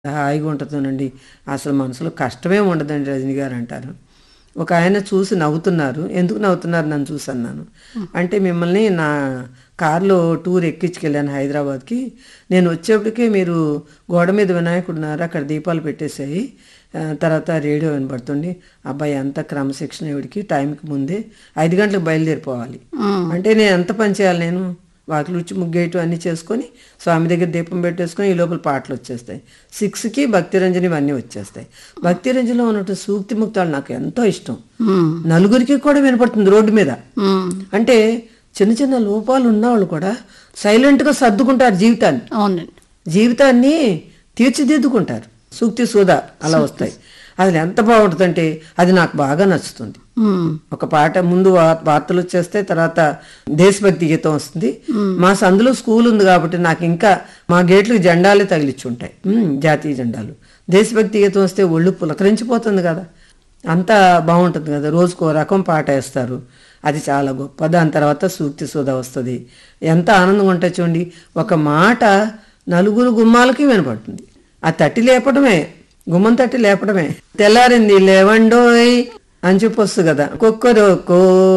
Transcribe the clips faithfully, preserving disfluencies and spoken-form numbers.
హాయిగా ఉంటుందోనండి. అసలు మనసులో కష్టమే ఉండదండి రజనీ గారు అంటారు. ఒక ఆయన చూసి నవ్వుతున్నారు. ఎందుకు నవ్వుతున్నారు నన్ను చూసి అన్నాను. అంటే మిమ్మల్ని నా కారులో టూర్ ఎక్కించుకెళ్ళాను హైదరాబాద్‌కి. నేను వచ్చేప్పటికే మీరు గోడ మీద వినాయకుడు ఉన్నారు. అక్కడ దీపాలు పెట్టేసాయి. ఆహ్, తర్వాత రేడియో వినపడుతుంది. అబ్బాయి ఎంత క్రమశిక్షణ ఈవిడికి టైంకి ముందే ఐదు గంటలకు బయలుదేరిపోవాలి. అంటే నేను ఎంత పని చేయాలి నేను? వాకిలి ఉడ్చి ముగ్గేయటం అన్నీ చేసుకొని స్వామి దగ్గర దీపం పెట్టేసుకొని ఈ లోపల పాటలు వచ్చేస్తాయి. సిక్స్కి భక్తిరంజని ఇవన్నీ వచ్చేస్తాయి. భక్తిరంజనిలో ఉన్నట్టు సూక్తి ముక్తాలు నాకు ఎంతో ఇష్టం. నలుగురికి కూడా వినపడుతుంది రోడ్డు మీద. అంటే చిన్న చిన్న లోపాలు ఉన్నవాళ్ళు కూడా సైలెంట్గా సర్దుకుంటారు జీవితాన్ని. అవునండి. జీవితాన్ని తీర్చిదిద్దుకుంటారు. సూక్తి సూద అలా వస్తాయి. అది ఎంత బాగుంటుందంటే అది నాకు బాగా నచ్చుతుంది. ఒక పాట ముందు వా- వార్తలు వచ్చేస్తే తర్వాత దేశభక్తి గీతం వస్తుంది. మా సందులో స్కూల్ ఉంది కాబట్టి నాకు ఇంకా మా గేట్లకు జెండాలే తగిలిచ్చి ఉంటాయి, ఉమ్, జాతీయ జెండాలు. దేశభక్తి గీతం వస్తే ఒళ్ళు పులకరించిపోతుంది కదా, అంతా బాగుంటుంది కదా. రోజుకో రకం పాట వేస్తారు, అది చాలా గొప్ప. దాని తర్వాత సూక్తి సుధ వస్తుంది. ఎంత ఆనందంగా ఉంటుంది చూడండి. ఒక మాట నలుగురు గుమ్మాలకి వినపడుతుంది. ఆ తట్టి లేపడమే, గుమ్మం తట్టి లేపడమే. తెల్లారింది లేవండోయ్ అని చెప్పి వస్తుంది కదా. కొక్కరోకో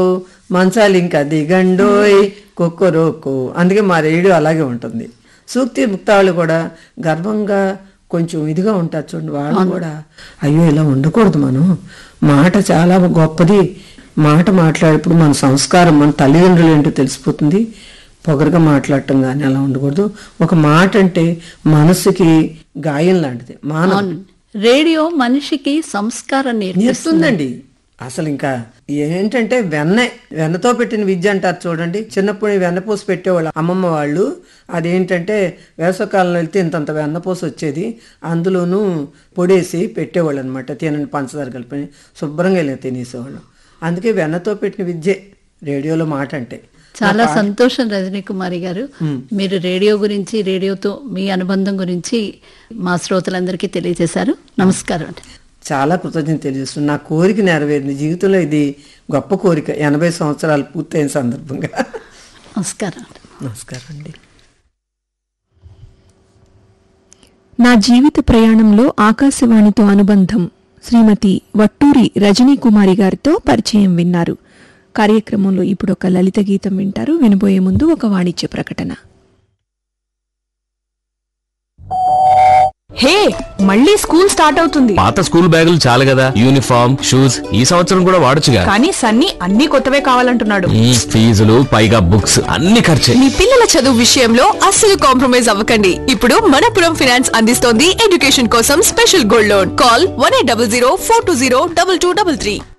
మంచాలు ఇంకా దిగండోయ్ కొక్కరోకో. అందుకే మా రేడియో అలాగే ఉంటుంది. సూక్తి ముక్తాళ్ళు కూడా గర్వంగా కొంచెం ఇదిగా ఉంటారు చూడండి. వాళ్ళు కూడా అయ్యో ఇలా ఉండకూడదు, మనం మాట చాలా గొప్పది. మాట మాట్లాడేప్పుడు మన సంస్కారం, మన తల్లిదండ్రులు ఏంటో తెలిసిపోతుంది. పొగరుగా మాట్లాడటం కానీ అలా ఉండకూడదు. ఒక మాట అంటే మనసుకి గాయం లాంటిది. మానవ రేడియో మనిషికి సంస్కారం నేర్పిస్తుంది. నేర్పుతుందండి. అసలు ఇంకా ఏంటంటే వెన్న వెన్నతో పెట్టిన విద్య అంటారు చూడండి. చిన్నప్పుడు వెన్నపూస పెట్టేవాళ్ళు అమ్మమ్మ వాళ్ళు. అదేంటంటే వేసవకాలంలో వెళ్తే ఇంతంత వెన్నపూస వచ్చేది, అందులోనూ పొడేసి పెట్టేవాళ్ళు అనమాట. తినని పంచదార కలిపి శుభ్రంగా ఇలా తినేసేవాళ్ళు. అందుకే వెన్నతో పెట్టిన విద్యే రేడియోలో మాట అంటే. చాలా సంతోషం రజనీ కుమారి గారు, మీరు రేడియో గురించి, రేడియోతో మీ అనుబంధం గురించి మా శ్రోతలందరికీ తెలియజేశారు. నమస్కారం అండి. చాలా కృతజ్ఞత తెలియజేస్తుంది. నా కోరిక నెరవేరింది. జీవితంలో ఇది గొప్ప కోరిక. ఎనభై సంవత్సరాలు పూర్తయిన సందర్భంగా నమస్కారం అండి. నమస్కారం అండి. నా జీవిత ప్రయాణంలో ఆకాశవాణితో అనుబంధం శ్రీమతి వట్టూరి రజనీ కుమారి గారితో పరిచయం విన్నారు. కార్యక్రమంలో ఇప్పుడు ఒక లలిత గీతం వింటారు. వినబోయే ముందు ఒక వాణిజ్య ప్రకటన. హే, మళ్ళీ స్కూల్ స్టార్ట్ అవుతుంది. పాత స్కూల్ బ్యాగులు చాలు కదా, యూనిఫామ్ షూస్ ఈ సంవత్సరం కూడా వాడొచ్చుగా. కానీ సన్నీ అన్ని కొత్తవే కావాలంటున్నాడు. మ్మ్, ఫీజులు పైగా బుక్స్ అన్ని ఖర్చే. మీ పిల్లల చదువు విషయంలో అస్సలు కాంప్రమైజ్ అవ్వకండి. ఇప్పుడు మనపురం ఫైనాన్స్ అందిస్తోంది ఎడ్యుకేషన్ కోసం special gold loan. Call one eight double zero four two zero double two double three.